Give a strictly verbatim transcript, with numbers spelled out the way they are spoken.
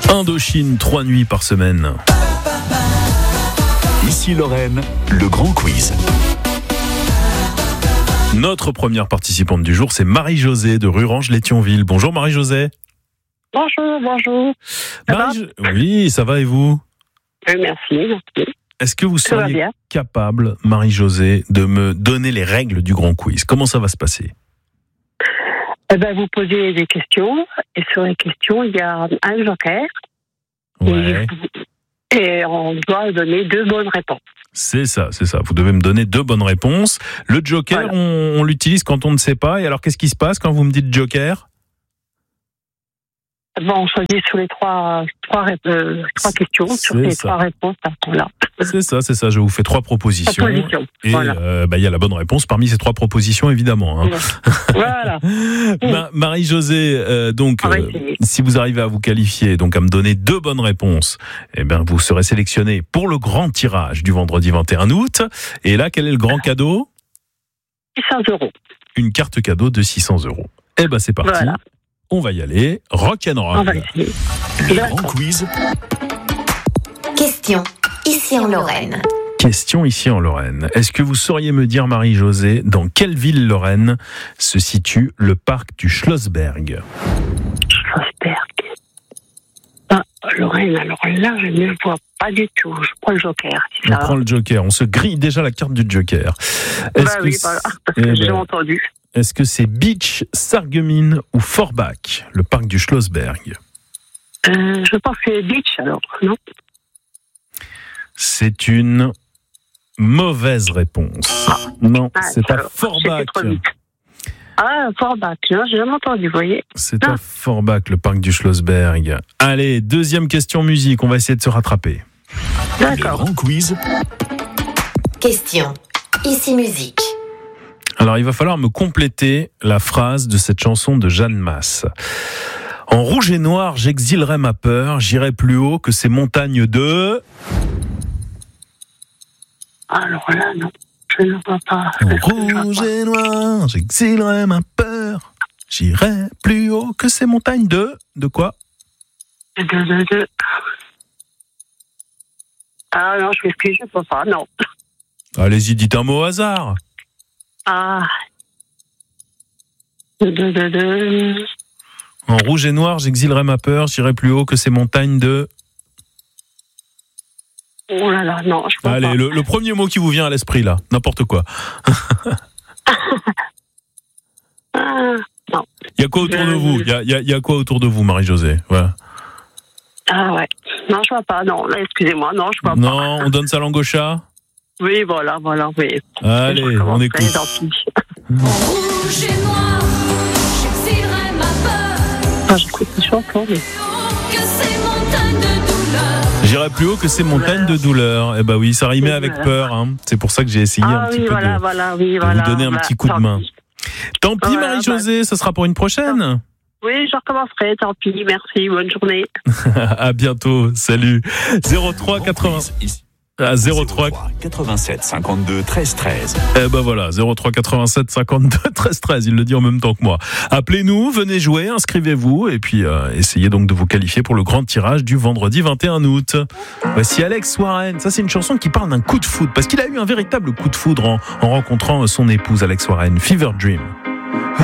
Indochine, trois nuits par semaine. Ici Lorraine, le grand quiz. Notre première participante du jour, c'est Marie-Josée de Rurange-lès-Thionville. Bonjour Marie-Josée. Bonjour, bonjour. Ça Marie- Oui, ça va et vous? va euh, Merci, merci. Est-ce que vous Ça va seriez bien. capable, Marie-Josée, de me donner les règles du grand quiz? Comment ça va se passer? Eh ben, vous posez des questions, et sur les questions, il y a un joker, Ouais, et on doit donner deux bonnes réponses. c'est ça, c'est ça. Vous devez me donner deux bonnes réponses. Le joker, Voilà. on, on l'utilise quand on ne sait pas. Et alors, qu'est-ce qui se passe quand vous me dites joker? Bon, on choisit sur les trois, trois, ré- euh, trois questions, sur C'est les ça. trois réponses, là. C'est ça, c'est ça. Je vous fais trois propositions. Proposition. Et Voilà. euh, bah, il y a la bonne réponse parmi ces trois propositions, évidemment. Hein. Voilà. Ma- Marie-Josée, euh, donc, On va euh, essayer. si vous arrivez à vous qualifier, donc à me donner deux bonnes réponses, eh ben, vous serez sélectionné pour le grand tirage du vendredi vingt et un août. Et là, quel est le grand cadeau? six cents euros. Une carte cadeau de six cents euros. Eh ben, c'est parti. Voilà. On va y aller. Rock and On va roll. essayer. Le D'accord. grand quiz. Question, ici en Lorraine. Question ici en Lorraine. Est-ce que vous sauriez me dire, Marie-Josée, dans quelle ville lorraine se situe le parc du Schlossberg? Schlossberg. Ah, Lorraine, alors là, je ne le vois pas du tout. Je prends le joker. Si On ça prend le joker. On se grille déjà la carte du joker. Est-ce Bah que oui, c'est- voilà, parce eh que j'ai ben, entendu. est-ce que c'est Beach, Sarreguemines ou Forbach, le parc du Schlossberg? Euh, je pense que c'est Beach, alors, non? C'est une mauvaise réponse. Non, Ah, c'est à alors, Forbach. j'étais trop vite. Ah, Forbach, non, j'ai jamais entendu, vous voyez. C'est à Ah. Forbach, le parc du Schlossberg. Allez, deuxième question musique. On va essayer de se rattraper. Le D'accord. grand quiz. Question, ici musique. Alors, il va falloir me compléter la phrase de cette chanson de Jeanne Masse. En rouge et noir, j'exilerai ma peur, j'irai plus haut que ces montagnes de... Alors là, non, je ne vois pas. En rouge et noir, j'exilerai ma peur, j'irai plus haut que ces montagnes de... De quoi? De, de, de. Ah non, je m'excuse, je ne peux pas, non. Allez-y, dites un mot au hasard. Ah. De, de, de, de. En rouge et noir, j'exilerai ma peur, j'irai plus haut que ces montagnes de... Oh là là, non, je peux pas. Allez, le, le premier mot qui vous vient à l'esprit, là. N'importe quoi. Ah, non. Il y a quoi autour de Euh, vous? Il y a, il y a- il y a quoi autour de vous, Marie-Josée? Voilà. Ah ouais. Non, je vois pas, non, là, excusez-moi, non, je vois pas. Non, on donne sa langue au chat? Oui, voilà, voilà, oui. Allez, Je on recommence, écoute. allez, tant pis. Rouge et noir, j'exilerai ma peur, Ah, j'écoute une chanson, mais... que ces montagnes de douleur. J'irai plus haut que ces montagnes de douleur. Eh ben oui, ça rimait avec peur. Hein. C'est pour ça que j'ai essayé un Ah petit oui, peu voilà, de, voilà, oui, de voilà. vous donner un Bah, petit coup de tant main. pis. Tant pis, Voilà, Marie-Josée, ça sera pour une prochaine. Oui, je recommencerai, tant pis, merci, bonne journée. À bientôt, salut. zéro trois quatre-vingts. Ici. Ah, zéro trois. quatre-vingt-sept cinquante-deux treize treize. Eh ben voilà, zéro trois quatre-vingt-sept cinquante-deux treize treize, il le dit en même temps que moi. Appelez-nous, venez jouer, inscrivez-vous et puis euh, essayez donc de vous qualifier pour le grand tirage du vendredi vingt et un août. Voici Alex Warren, ça c'est une chanson qui parle d'un coup de foudre, parce qu'il a eu un véritable coup de foudre en, en rencontrant son épouse Alex Warren, Fever Dream.